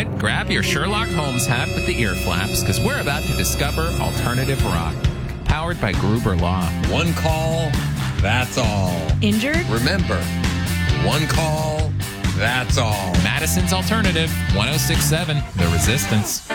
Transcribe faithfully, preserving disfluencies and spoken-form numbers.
side, grab your Sherlock Holmes hat with the ear flaps, because we're about to discover alternative rock. Powered by Gruber Law. One call, that's all. Injured? Remember, one call, that's all. Madison's Alternative, one oh six point seven, The Resistance.